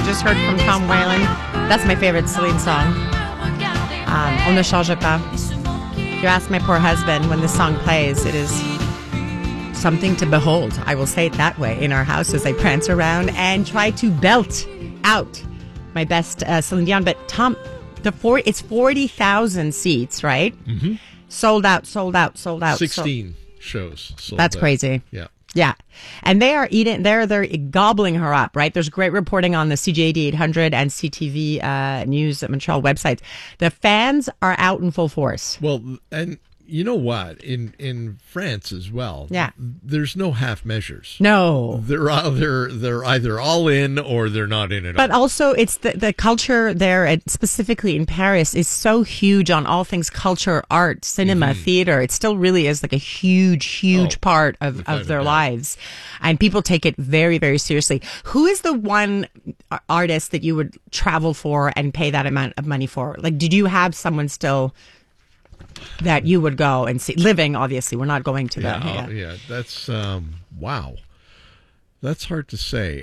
just heard from Tom Whalen. That's my favorite Celine song. On ne change pas. You ask my poor husband when this song plays, it is something to behold. I will say it that way in our house as I prance around and try to belt out my best Celine Dion. But Tom, it's 40,000 seats, right? Mm-hmm. Sold out. 16 shows. That's out. Crazy. Yeah. Yeah. And they are they're gobbling her up, right? There's great reporting on the CJAD 800 and CTV News Montreal websites. The fans are out in full force. Well, and you know what? In France as well, yeah, there's no half measures. No. They're either all in or they're not in at all. But also it's the culture there, specifically in Paris, is so huge on all things culture, art, cinema, theater. It still really is like a huge part of their lives. And people take it very, very seriously. Who is the one artist that you would travel for and pay that amount of money for? Like, did you have someone still that you would go and see? Living, obviously. We're not going to that. Yeah, that's, wow. That's hard to say.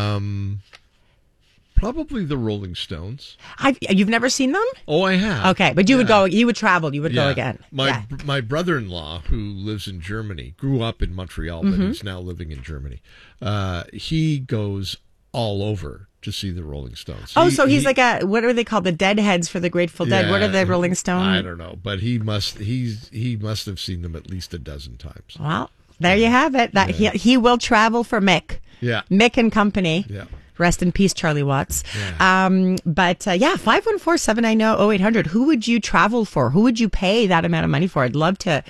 Probably the Rolling Stones. You've never seen them? Oh, I have. Okay, but you would go, you would travel, you would go again. My brother-in-law, who lives in Germany, grew up in Montreal, but he's now living in Germany. He goes all over to see the Rolling Stones. So he's like what are they called? The Deadheads for the Grateful Dead. What are the Rolling Stones? I don't know, but he must have seen them at least a dozen times. Well, there you have it. That he will travel for Mick. Yeah. Mick and company. Yeah. Rest in peace, Charlie Watts. Yeah. 514-790-0800. Who would you travel for? Who would you pay that amount of money for? We love to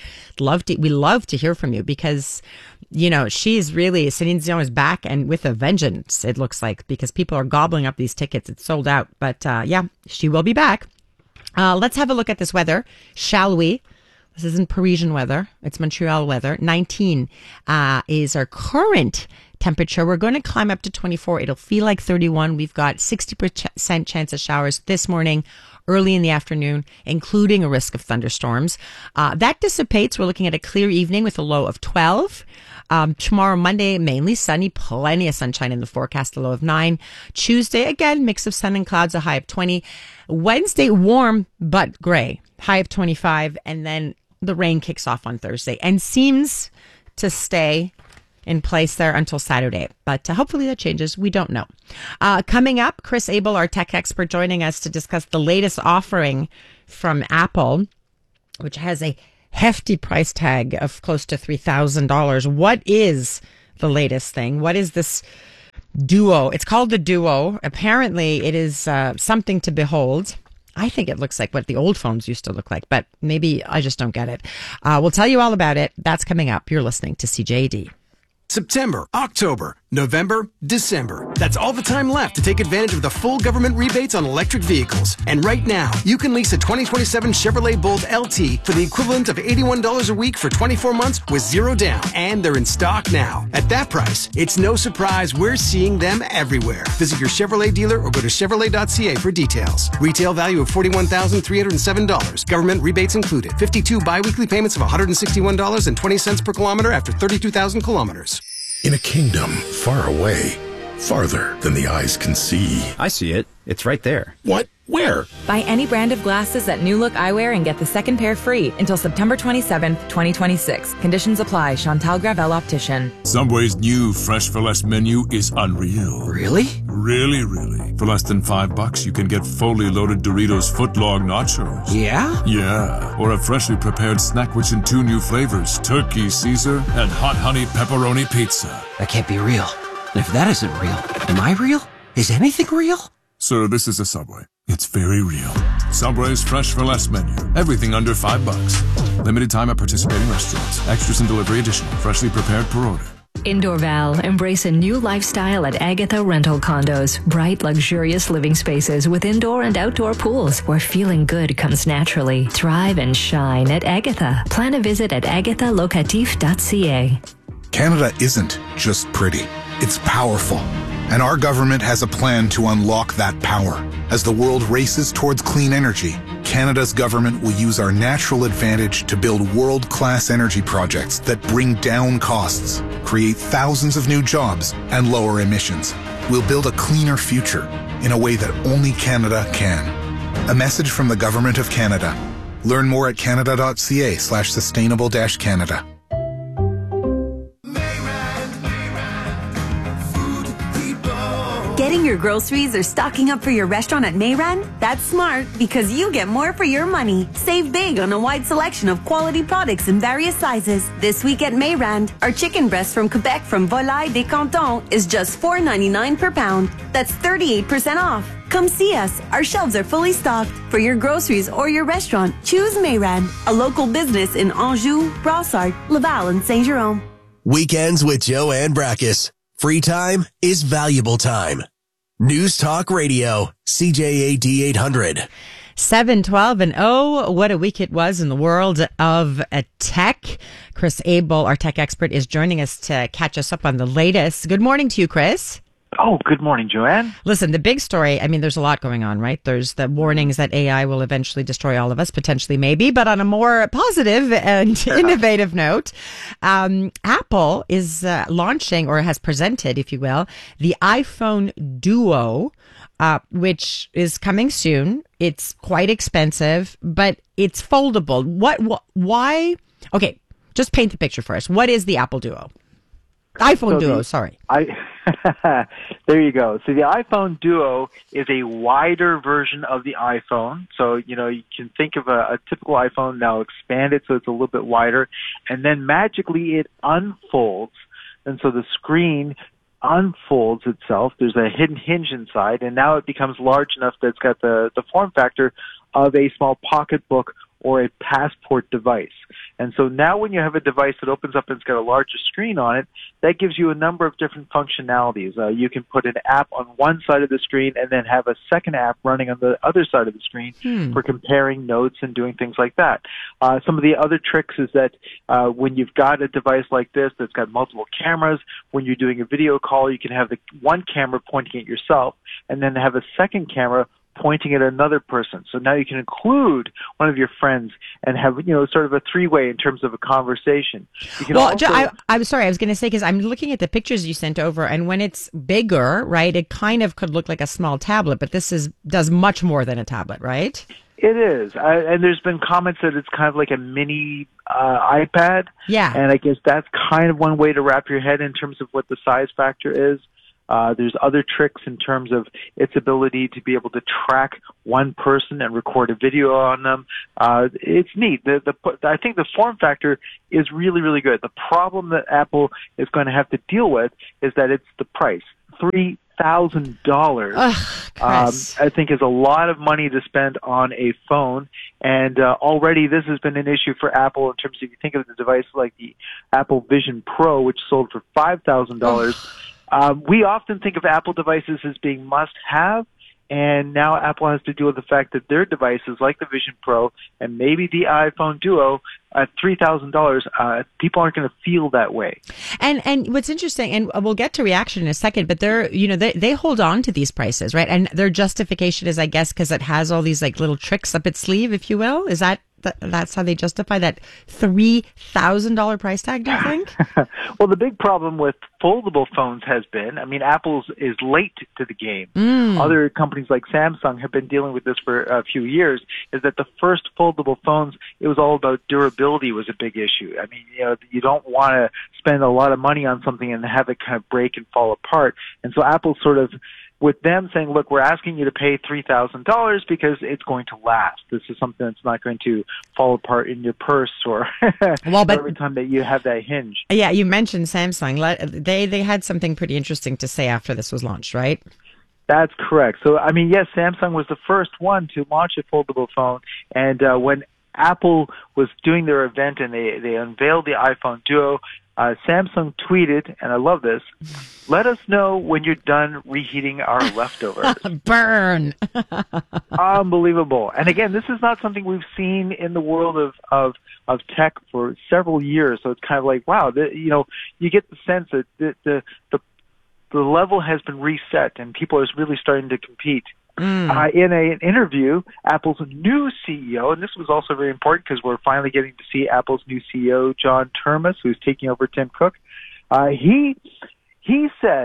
hear from you because, you know, Celine Dion is back and with a vengeance, it looks like, because people are gobbling up these tickets. It's sold out. But she will be back. Let's have a look at this weather, shall we? This isn't Parisian weather. It's Montreal weather. 19 is our current temperature. We're going to climb up to 24. It'll feel like 31. We've got 60% chance of showers this morning, early in the afternoon, including a risk of thunderstorms. That dissipates. We're looking at a clear evening with a low of 12. Tomorrow, Monday, mainly sunny, plenty of sunshine in the forecast, a low of 9. Tuesday, again, mix of sun and clouds, a high of 20. Wednesday, warm but gray, high of 25. And then the rain kicks off on Thursday and seems to stay in place there until Saturday. But hopefully that changes. We don't know. Coming up, Chris Abel, our tech expert, joining us to discuss the latest offering from Apple, which has a hefty price tag of close to $3,000. What is the latest thing? What is this Duo? It's called the Duo. Apparently it is something to behold. I think it looks like what the old phones used to look like, but maybe I just don't get it. We'll tell you all about it. That's coming up. You're listening to CJAD. September, October, November, December. That's all the time left to take advantage of the full government rebates on electric vehicles. And right now, you can lease a 2027 Chevrolet Bolt LT for the equivalent of $81 a week for 24 months with zero down. And they're in stock now. At that price, it's no surprise we're seeing them everywhere. Visit your Chevrolet dealer or go to Chevrolet.ca for details. Retail value of $41,307. Government rebates included. 52 biweekly payments of $161.20 per kilometer after 32,000 kilometers. In a kingdom far away, farther than the eyes can see. I see it. It's right there. What? Where? Buy any brand of glasses at New Look Eyewear and get the second pair free until September 27th, 2026. Conditions apply. Chantal Gravel Optician. Subway's new Fresh for Less menu is unreal. Really? Really. For less than $5, you can get fully loaded Doritos footlong nachos. Yeah? Yeah. Or a freshly prepared snack rich in 2 new flavors, Turkey Caesar and Hot Honey Pepperoni Pizza. That can't be real. And if that isn't real, am I real? Is anything real? Sir, this is a Subway. It's very real. Subway's Fresh for Less menu. Everything under $5. Limited time at participating restaurants. Extras and delivery additional. Freshly prepared per order. Indoor Val. Embrace a new lifestyle at Agatha Rental Condos. Bright, luxurious living spaces with indoor and outdoor pools where feeling good comes naturally. Thrive and shine at Agatha. Plan a visit at agathalocatif.ca. Canada isn't just pretty. It's powerful. And our government has a plan to unlock that power. As the world races towards clean energy, Canada's government will use our natural advantage to build world-class energy projects that bring down costs, create thousands of new jobs, and lower emissions. We'll build a cleaner future in a way that only Canada can. A message from the Government of Canada. Learn more at canada.ca/sustainable-Canada. Getting your groceries or stocking up for your restaurant at Mayran? That's smart because you get more for your money. Save big on a wide selection of quality products in various sizes. This week at Mayran, our chicken breast from Quebec from Volaille des Cantons is just $4.99 per pound. That's 38% off. Come see us. Our shelves are fully stocked. For your groceries or your restaurant, choose Mayran, a local business in Anjou, Brossard, Laval, and Saint-Jérôme. Weekends with Joanne Brakis. Free time is valuable time. News Talk Radio, CJAD 800. 7:12, and oh, what a week it was in the world of tech. Chris Abel, our tech expert, is joining us to catch us up on the latest. Good morning to you, Chris. Oh, good morning, Joanne. Listen, the big story, I mean, there's a lot going on, right? There's the warnings that AI will eventually destroy all of us, potentially maybe, but on a more positive and innovative note, Apple is launching, or has presented, if you will, the iPhone Duo, which is coming soon. It's quite expensive, but it's foldable. Why? Okay, just paint the picture for us. What is the Apple Duo? iPhone Duo, sorry. There you go. So the iPhone Duo is a wider version of the iPhone. So, you can think of a typical iPhone, now expand it so it's a little bit wider, and then magically it unfolds. And so the screen unfolds itself. There's a hidden hinge inside, and now it becomes large enough that it's got the form factor of a small pocketbook or a passport device. And so now when you have a device that opens up and it's got a larger screen on it, that gives you a number of different functionalities. You can put an app on one side of the screen and then have a second app running on the other side of the screen for comparing notes and doing things like that. Some of the other tricks is that when you've got a device like this that's got multiple cameras, when you're doing a video call, you can have the one camera pointing at yourself and then have a second camera pointing at another person. So now you can include one of your friends and have, sort of a three-way in terms of a conversation. You can I'm sorry, I was going to say, because I'm looking at the pictures you sent over, and when it's bigger, right, it kind of could look like a small tablet, but this does much more than a tablet, right? It is. And there's been comments that it's kind of like a mini iPad. Yeah. And I guess that's kind of one way to wrap your head in terms of what the size factor is. There's other tricks in terms of its ability to be able to track one person and record a video on them. It's neat. I think the form factor is really, really good. The problem that Apple is going to have to deal with is that it's the price. $3,000, I think, is a lot of money to spend on a phone. And already this has been an issue for Apple in terms of, if you think of the device like the Apple Vision Pro, which sold for $5,000. We often think of Apple devices as being must-have, and now Apple has to deal with the fact that their devices, like the Vision Pro and maybe the iPhone Duo, at $3,000, people aren't going to feel that way. And what's interesting, and we'll get to reaction in a second, but they hold on to these prices, right? And their justification is, I guess, because it has all these like little tricks up its sleeve, if you will. Is that's how they justify that $3,000 price tag, do you think? Well, the big problem with foldable phones has been, Apple's is late to the game. Other companies like Samsung have been dealing with this for a few years, is that the first foldable phones, it was all about durability was a big issue. You don't want to spend a lot of money on something and have it kind of break and fall apart. And so Apple sort of, with them saying, look, we're asking you to pay $3,000 because it's going to last. This is something that's not going to fall apart in your purse or every time that you have that hinge. Yeah, you mentioned Samsung. They had something pretty interesting to say after this was launched, right? That's correct. So, yes, Samsung was the first one to launch a foldable phone. And when Apple was doing their event and they unveiled the iPhone Duo, Samsung tweeted, and I love this, let us know when you're done reheating our leftovers. Burn. Unbelievable. And again, this is not something we've seen in the world of tech for several years. So it's kind of like, wow, you get the sense that the level has been reset and people are really starting to compete. In an interview, Apple's new CEO, and this was also very important because we're finally getting to see Apple's new CEO, John Termes, who's taking over Tim Cook. He said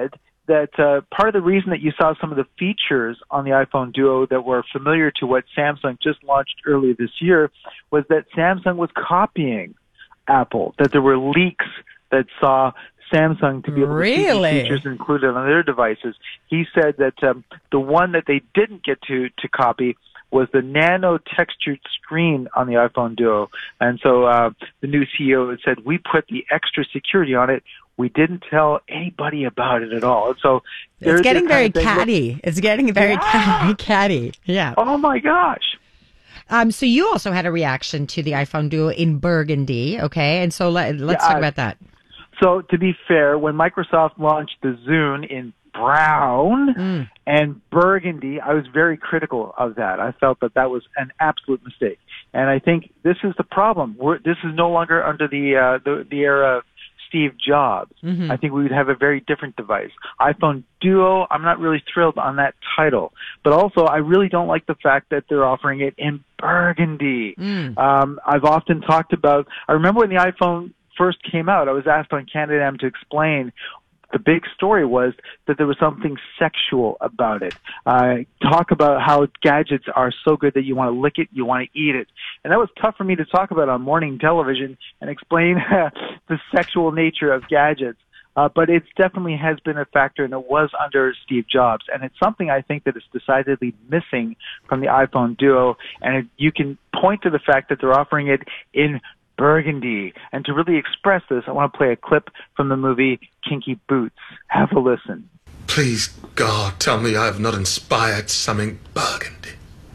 that part of the reason that you saw some of the features on the iPhone Duo that were familiar to what Samsung just launched earlier this year was that Samsung was copying Apple, that there were leaks that saw Samsung to be able to see these features included on their devices. He said that the one that they didn't get to copy was the nano textured screen on the iPhone Duo. And so the new CEO said, we put the extra security on it. We didn't tell anybody about it at all. And so it's getting very catty. It's getting very catty. Yeah. Oh my gosh. So you also had a reaction to the iPhone Duo in burgundy, okay? And so let's talk about that. So to be fair, when Microsoft launched the Zune in brown and burgundy, I was very critical of that. I felt that was an absolute mistake. And I think this is the problem. This is no longer under the era of Steve Jobs. I think we would have a very different device. iPhone Duo, I'm not really thrilled on that title. But also, I really don't like the fact that they're offering it in burgundy. I've often talked about, I remember when the iPhone first came out, I was asked on Canada M to explain the big story was that there was something sexual about it. Talk about how gadgets are so good that you want to lick it, you want to eat it. And that was tough for me to talk about on morning television and explain the sexual nature of gadgets. But it definitely has been a factor, and it was under Steve Jobs. And it's something I think that is decidedly missing from the iPhone Duo. And you can point to the fact that they're offering it in burgundy. And to really express this, I want to play a clip from the movie Kinky Boots. Have a listen. Please, God, tell me I have not inspired something burgundy.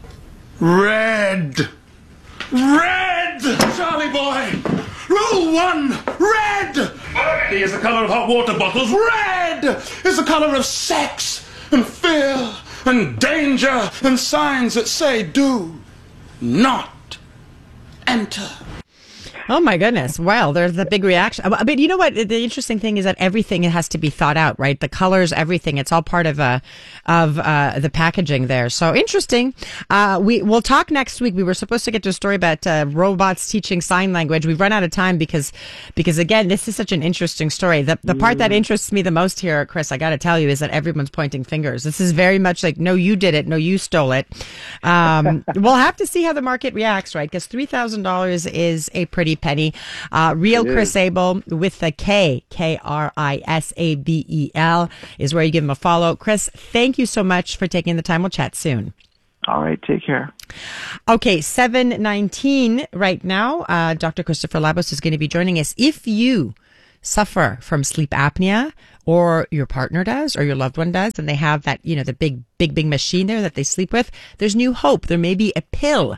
Red! Red! Charlie boy! Rule 1! Red! Burgundy is the color of hot water bottles. Red is the color of sex and fear and danger and signs that say do not enter. Oh my goodness. Well, there's the big reaction. But you know what? The interesting thing is that everything has to be thought out, right? The colors, everything. It's all part of the packaging there. So interesting. We'll talk next week. We were supposed to get to a story about robots teaching sign language. We've run out of time because again, this is such an interesting story. The part that interests me the most here, Chris, I got to tell you, is that everyone's pointing fingers. This is very much like, no, you did it. No, you stole it. We'll have to see how the market reacts, right? Because $3,000 is a pretty penny. Real Chris Abel with the Krisabel is where you give him a follow. Chris, thank you so much for taking the time. We'll chat soon. All right, take care. Okay, 7:19 right now. Dr. Christopher Labos is going to be joining us. If you suffer from sleep apnea, or your partner does, or your loved one does, and they have that, the big machine there that they sleep with, there's new hope. There may be a pill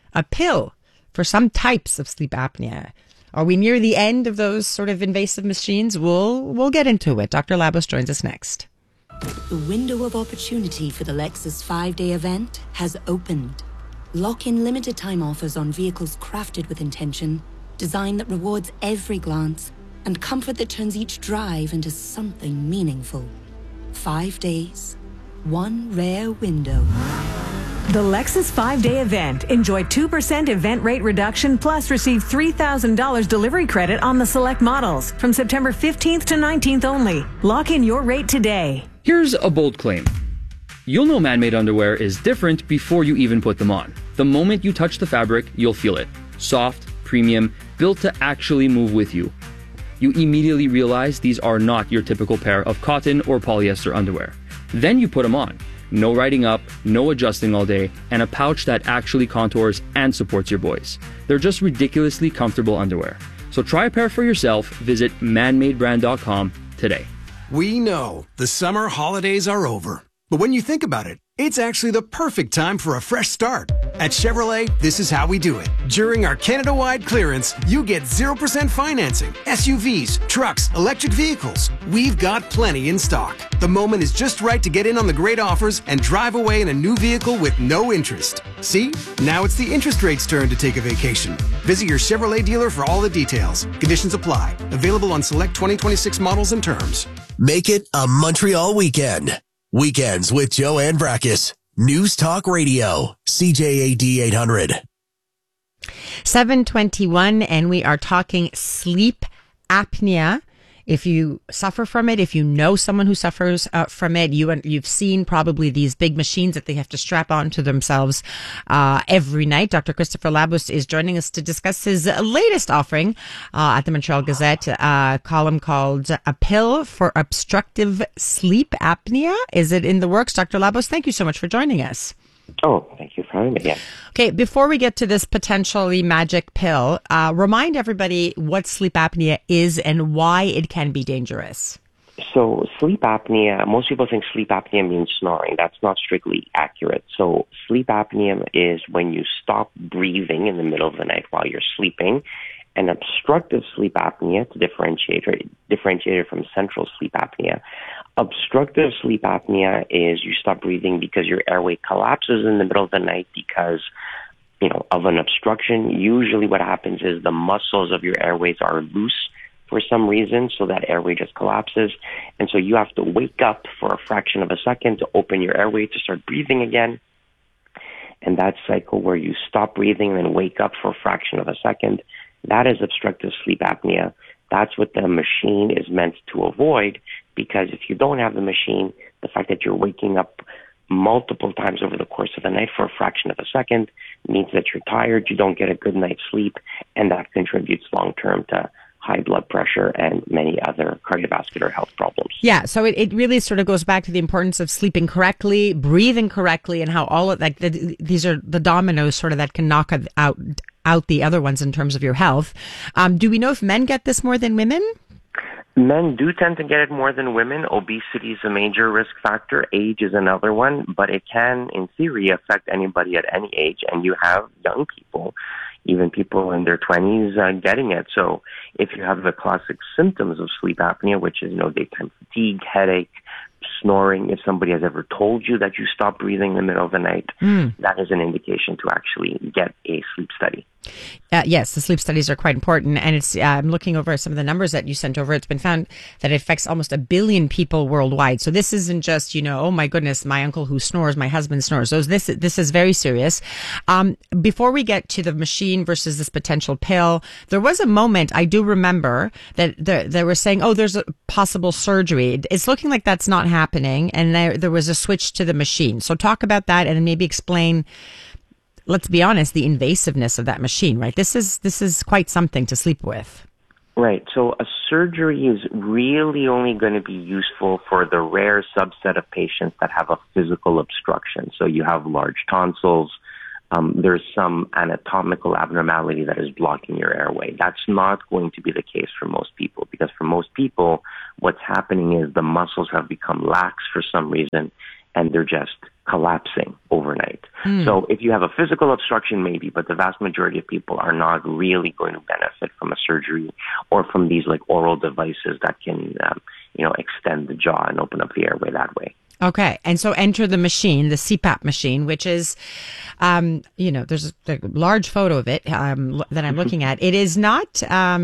for some types of sleep apnea. Are we near the end of those sort of invasive machines? We'll get into it. Dr. Labos joins us next. The window of opportunity for the Lexus 5-day event has opened. Lock in limited time offers on vehicles crafted with intention, design that rewards every glance, and comfort that turns each drive into something meaningful. 5 days, one rare window. The Lexus 5-day event. Enjoy 2% event rate reduction plus receive $3,000 delivery credit on the select models from September 15th to 19th only. Lock in your rate today. Here's a bold claim. You'll know man-made underwear is different before you even put them on. The moment you touch the fabric, you'll feel it. Soft, premium, built to actually move with you. You immediately realize these are not your typical pair of cotton or polyester underwear. Then you put them on. No riding up, no adjusting all day, and a pouch that actually contours and supports your boys. They're just ridiculously comfortable underwear. So try a pair for yourself. Visit manmadebrand.com today. We know the summer holidays are over. But when you think about it, it's actually the perfect time for a fresh start. At Chevrolet, this is how we do it. During our Canada-wide clearance, you get 0% financing, SUVs, trucks, electric vehicles. We've got plenty in stock. The moment is just right to get in on the great offers and drive away in a new vehicle with no interest. See? Now it's the interest rate's turn to take a vacation. Visit your Chevrolet dealer for all the details. Conditions apply. Available on select 2026 models and terms. Make it a Montreal weekend. Weekends with Joanne Brackus. News Talk Radio, CJAD 800. 7:21, and we are talking sleep apnea if you suffer from it, if you know someone who suffers from it, you've seen probably these big machines that they have to strap onto themselves every night. Dr. Christopher Labus is joining us to discuss his latest offering at the Montreal Gazette, a column called A Pill for Obstructive Sleep Apnea. Is it in the works? Dr. Labus, thank you so much for joining us. Oh, thank you for having me. Yeah. Okay, before we get to this potentially magic pill, remind everybody what sleep apnea is and why it can be dangerous. So sleep apnea, most people think sleep apnea means snoring. That's not strictly accurate. So sleep apnea is when you stop breathing in the middle of the night while you're sleeping. And obstructive sleep apnea, to differentiate it from central sleep apnea. Obstructive sleep apnea is you stop breathing because your airway collapses in the middle of the night because, of an obstruction. Usually what happens is the muscles of your airways are loose for some reason, so that airway just collapses. And so you have to wake up for a fraction of a second to open your airway to start breathing again. And that cycle where you stop breathing and then wake up for a fraction of a second, that is obstructive sleep apnea. That's what the machine is meant to avoid, because if you don't have the machine, the fact that you're waking up multiple times over the course of the night for a fraction of a second means that you're tired, you don't get a good night's sleep, and that contributes long-term to high blood pressure and many other cardiovascular health problems. Yeah, so it really sort of goes back to the importance of sleeping correctly, breathing correctly, and how all of these are the dominoes sort of that can knock out the other ones in terms of your health. Do we know if men get this more than women? Men do tend to get it more than women. Obesity is a major risk factor. Age is another one, but it can, in theory, affect anybody at any age. And you have young people, even people in their 20s, getting it. So if you have the classic symptoms of sleep apnea, which is, daytime fatigue, headache, snoring, if somebody has ever told you that you stop breathing in the middle of the night, that is an indication to actually get a sleep study. Yes, the sleep studies are quite important. And it's I'm looking over some of the numbers that you sent over. It's been found that it affects almost 1 billion people worldwide. So this isn't just, oh my goodness, my uncle who snores, my husband snores. So this is very serious. Before we get to the machine versus this potential pill, there was a moment, I do remember, that they were saying, there's a possible surgery. It's looking like that's not happening. And there was a switch to the machine. So talk about that and maybe explain, let's be honest, the invasiveness of that machine, right? This is quite something to sleep with. Right. So a surgery is really only going to be useful for the rare subset of patients that have a physical obstruction. So you have large tonsils. There's some anatomical abnormality that is blocking your airway. That's not going to be the case for most people, because for most people, what's happening is the muscles have become lax for some reason, and they're just collapsing overnight. So if you have a physical obstruction, maybe, but the vast majority of people are not really going to benefit from a surgery or from these oral devices that can, extend the jaw and open up the airway that way. Okay. And so enter the machine, the CPAP machine, which is, there's a large photo of it that I'm looking at. It is not...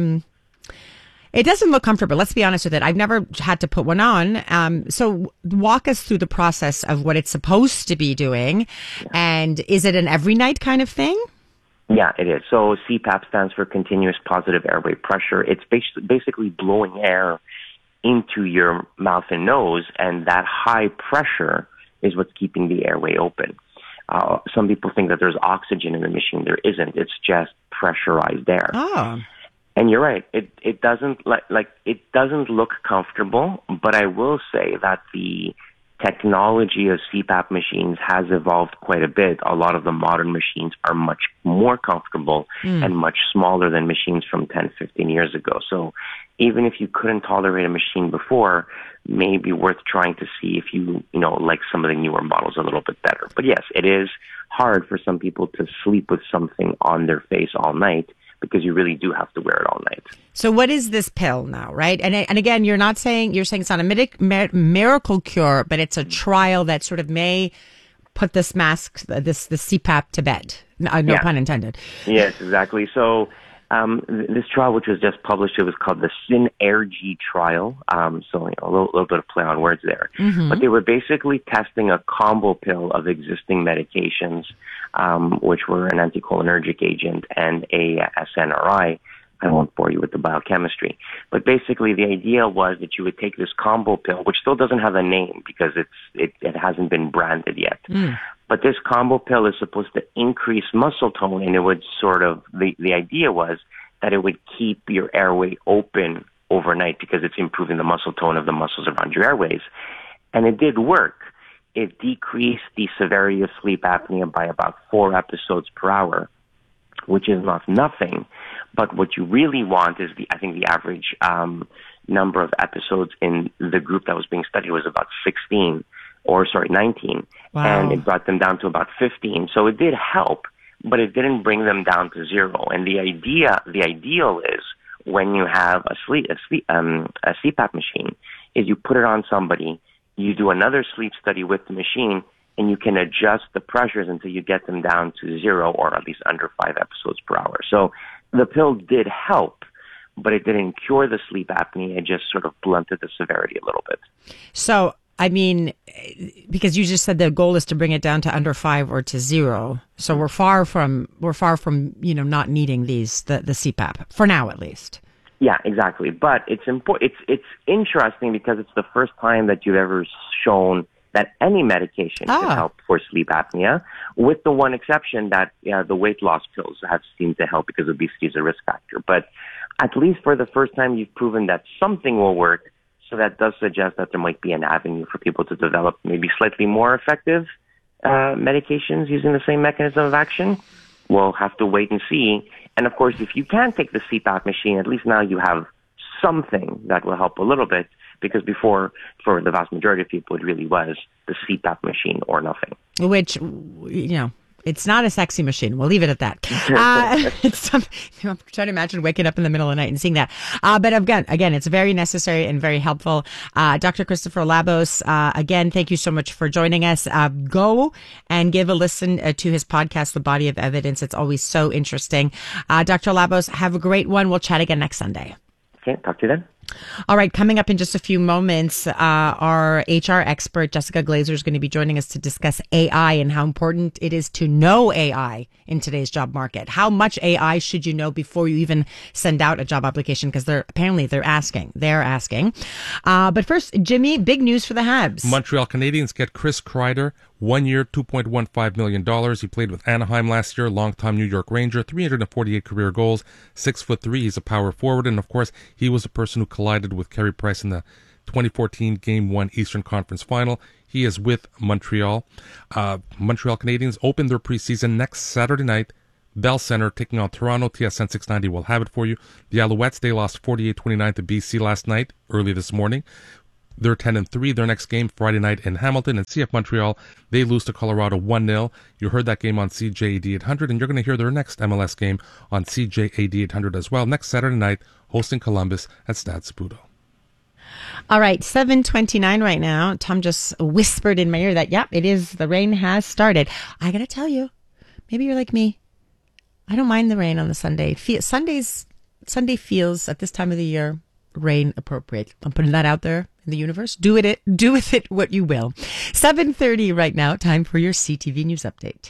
It doesn't look comfortable. Let's be honest with it. I've never had to put one on. So walk us through the process of what it's supposed to be doing. And is it an every night kind of thing? Yeah, it is. So CPAP stands for continuous positive airway pressure. It's basically blowing air into your mouth and nose, and that high pressure is what's keeping the airway open. Some people think that there's oxygen in the machine. There isn't. It's just pressurized air. Oh. And you're right. It doesn't it doesn't look comfortable, but I will say that the technology of CPAP machines has evolved quite a bit. A lot of the modern machines are much more comfortable and much smaller than machines from 10, 15 years ago. So even if you couldn't tolerate a machine before, maybe worth trying to see if you like some of the newer models a little bit better. But yes, it is hard for some people to sleep with something on their face all night, because you really do have to wear it all night. So what is this pill now, right? And again, you're saying it's not a miracle cure, but it's a trial that sort of may put this CPAP to bed. No pun intended. Yes, exactly. So this trial, which was just published, it was called the SYNERGY trial. So a little bit of play on words there. But they were basically testing a combo pill of existing medications, which were an anticholinergic agent and a SNRI, I won't bore you with the biochemistry. But basically, the idea was that you would take this combo pill, which still doesn't have a name because it hasn't been branded yet. But this combo pill is supposed to increase muscle tone, and it would the idea was that it would keep your airway open overnight because it's improving the muscle tone of the muscles around your airways. And it did work. It decreased the severity of sleep apnea by about 4 episodes per hour, which is not nothing. But what you really want is the average number of episodes in the group that was being studied was about 19. Wow. And it brought them down to about 15. So it did help, but it didn't bring them down to 0. And the ideal is when you have a CPAP machine, is you put it on somebody, you do another sleep study with the machine, and you can adjust the pressures until you get them down to 0 or at least under 5 episodes per hour. So the pill did help, but it didn't cure the sleep apnea. It just sort of blunted the severity a little bit. So, I mean, because you just said the goal is to bring it down to under 5 or to 0. So we're far from not needing the CPAP for now, at least. Yeah, exactly. But it's important. It's interesting because it's the first time that you've ever shown that any medication can help for sleep apnea, with the one exception that the weight loss pills have seemed to help because obesity is a risk factor. But at least for the first time, you've proven that something will work. So that does suggest that there might be an avenue for people to develop maybe slightly more effective medications using the same mechanism of action. We'll have to wait and see. And of course, if you can take the CPAP machine, at least now you have something that will help a little bit, because before, for the vast majority of people, it really was the CPAP machine or nothing. Which, it's not a sexy machine. We'll leave it at that. I'm trying to imagine waking up in the middle of the night and seeing that. But again, it's very necessary and very helpful. Dr. Christopher Labos, again, thank you so much for joining us. Go and give a listen to his podcast, The Body of Evidence. It's always so interesting. Dr. Labos, have a great one. We'll chat again next Sunday. Okay, talk to you then. All right, coming up in just a few moments, our HR expert, Jessica Glazer, is going to be joining us to discuss AI and how important it is to know AI in today's job market. How much AI should you know before you even send out a job application? Because they're asking. But first, Jimmy, big news for the Habs. Montreal Canadiens get Chris Kreider, 1 year, $2.15 million. He played with Anaheim last year, longtime New York Ranger, 348 career goals, 6'3". He's a power forward. And of course, he was the person who collided with Carey Price in the 2014 Game 1 Eastern Conference Final. He is with Montreal. Montreal Canadiens open their preseason next Saturday night. Bell Center taking on Toronto. TSN 690 will have it for you. The Alouettes, they lost 48-29 to BC last night, early this morning. They're 10-3. Their next game Friday night in Hamilton. And CF Montreal, they lose to Colorado 1-0. You heard that game on CJAD 800, and you're going to hear their next MLS game on CJAD 800 as well. Next Saturday night, hosting Columbus at Stade Saputo. All right, 7:29 right now. Tom just whispered in my ear that, it is. The rain has started. I got to tell you, maybe you're like me. I don't mind the rain on the Sunday. Sunday feels at this time of the year rain appropriate. I'm putting that out there in the universe. Do with it what you will. 7:30 right now. Time for your CTV News Update.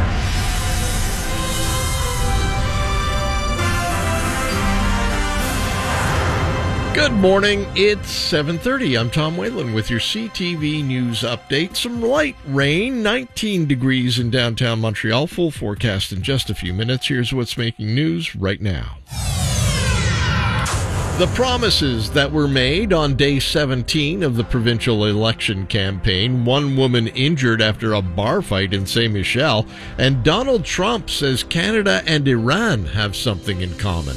Good morning. It's 7:30. I'm Tom Whalen with your CTV News Update. Some light rain, 19 degrees in downtown Montreal. Full forecast in just a few minutes. Here's what's making news right now. The promises that were made on day 17 of the provincial election campaign. One woman injured after a bar fight in Saint-Michel. And Donald Trump says Canada and Iran have something in common.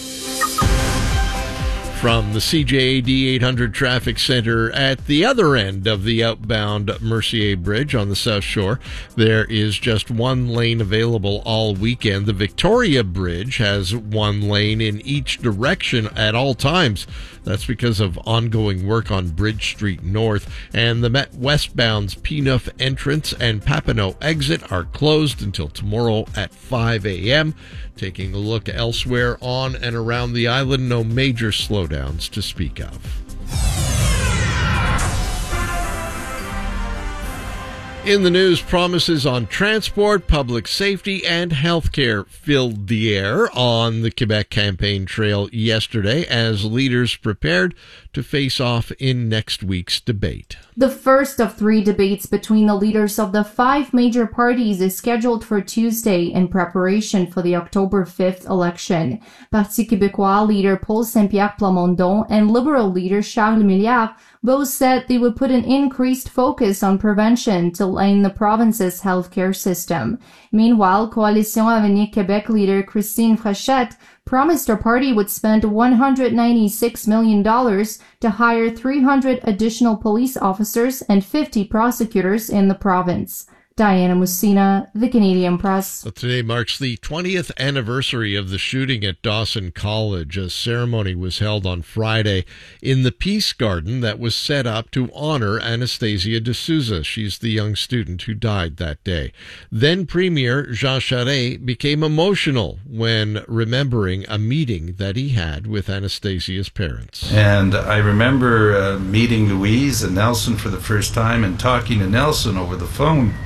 From the CJAD 800 Traffic Center at the other end of the outbound Mercier Bridge on the South Shore, there is just one lane available all weekend. The Victoria Bridge has one lane in each direction at all times. That's because of ongoing work on Bridge Street North. And the Met westbound's P-Neuf entrance and Papineau exit are closed until tomorrow at 5 a.m. Taking a look elsewhere on and around the island, no major slowdowns to speak of. In the news, promises on transport, public safety, and healthcare filled the air on the Quebec campaign trail yesterday as leaders prepared to face off in next week's debate. The first of 3 debates between the leaders of the 5 major parties is scheduled for Tuesday in preparation for the October 5th election. Parti Québécois leader Paul Saint-Pierre Plamondon and Liberal leader Charles Milliard both said they would put an increased focus on prevention to line the province's healthcare system. Meanwhile, Coalition Avenir Québec leader Christine Frechette promised her party would spend $196 million to hire 300 additional police officers and 50 prosecutors in the province. Diana Musina, The Canadian Press. Well, today marks the 20th anniversary of the shooting at Dawson College. A ceremony was held on Friday in the Peace Garden that was set up to honor Anastasia D'Souza. She's the young student who died that day. Then Premier Jean Charest became emotional when remembering a meeting that he had with Anastasia's parents. And I remember meeting Louise and Nelson for the first time and talking to Nelson over the phone.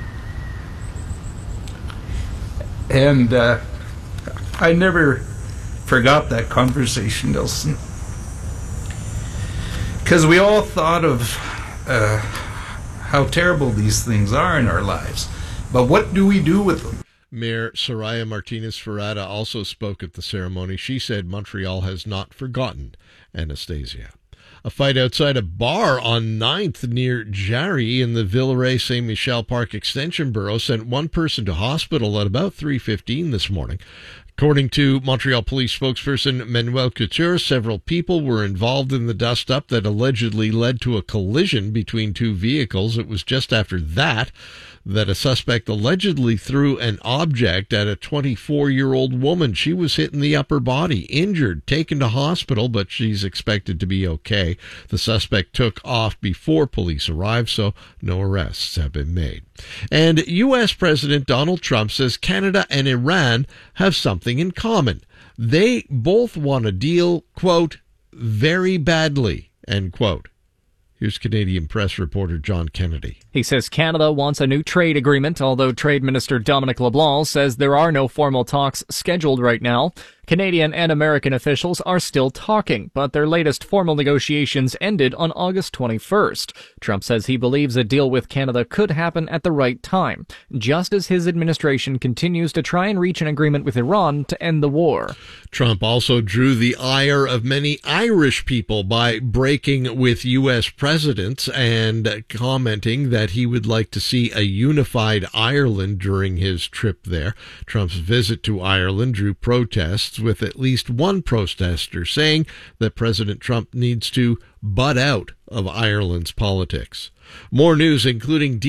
And I never forgot that conversation, Nelson. Because we all thought of how terrible these things are in our lives. But what do we do with them? Mayor Soraya Martinez-Ferrada also spoke at the ceremony. She said Montreal has not forgotten Anastasia. A fight outside a bar on 9th near Jarry in the Villeray-Saint-Michel Park Extension Borough sent one person to hospital at about 3:15 this morning. According to Montreal Police spokesperson Manuel Couture, several people were involved in the dust-up that allegedly led to a collision between 2 vehicles. It was just after that a suspect allegedly threw an object at a 24-year-old woman. She was hit in the upper body, injured, taken to hospital, but she's expected to be okay. The suspect took off before police arrived, so no arrests have been made. And U.S. President Donald Trump says Canada and Iran have something in common. They both want a deal, quote, very badly, end quote. Here's Canadian Press reporter John Kennedy. He says Canada wants a new trade agreement, although Trade Minister Dominic LeBlanc says there are no formal talks scheduled right now. Canadian and American officials are still talking, but their latest formal negotiations ended on August 21st. Trump says he believes a deal with Canada could happen at the right time, just as his administration continues to try and reach an agreement with Iran to end the war. Trump also drew the ire of many Irish people by breaking with U.S. presidents and commenting that he would like to see a unified Ireland during his trip there. Trump's visit to Ireland drew protests, with at least one protester saying that President Trump needs to butt out of Ireland's politics. More news, including